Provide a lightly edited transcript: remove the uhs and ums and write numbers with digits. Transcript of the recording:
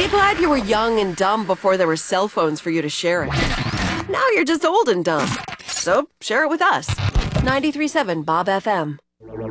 Be glad you were young and dumb before there were cell phones for you to share it. Now you're just old and dumb. So share it with us. 93.7 Bob FM.